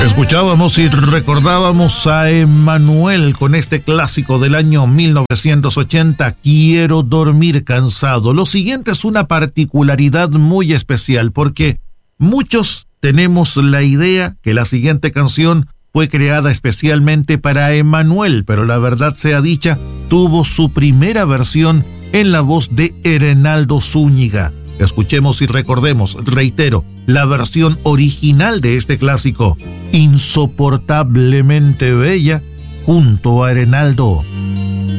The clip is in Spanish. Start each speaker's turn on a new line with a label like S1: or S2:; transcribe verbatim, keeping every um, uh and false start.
S1: Escuchábamos y recordábamos a Emmanuel con este clásico del año mil novecientos ochenta, Quiero dormir cansado. Lo siguiente es una particularidad muy especial porque muchos tenemos la idea que la siguiente canción fue creada especialmente para Emmanuel, pero la verdad sea dicha, tuvo su primera versión en la voz de Erenaldo Zúñiga. Escuchemos y recordemos, reitero, la versión original de este clásico, Insoportablemente Bella, junto a Erenaldo.